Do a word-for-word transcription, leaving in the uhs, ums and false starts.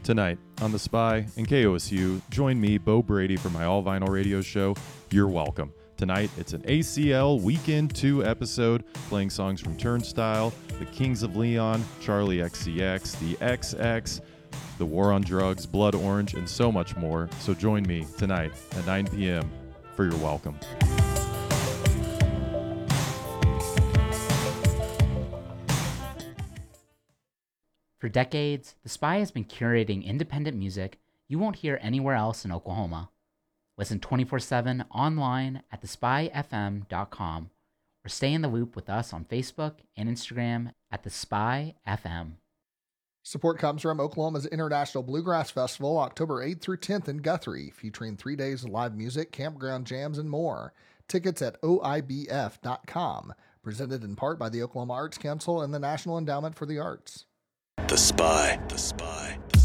Tonight on The Spy and K O S U, join me, Bo Brady, for my All Vinyl Radio show, You're Welcome. Tonight, it's an A C L Weekend two episode, playing songs from Turnstile, The Kings of Leon, Charlie X C X, The X X, The War on Drugs, Blood Orange, and so much more. So join me tonight at nine p.m. for You're Welcome. For decades, The Spy has been curating independent music you won't hear anywhere else in Oklahoma. Listen twenty-four seven online at the spy f m dot com or stay in the loop with us on Facebook and Instagram at the spy f m. Support comes from Oklahoma's International Bluegrass Festival, October eighth through tenth in Guthrie, featuring three days of live music, campground jams, and more. Tickets at o i b f dot com. Presented in part by the Oklahoma Arts Council and the National Endowment for the Arts. The Spy. The Spy.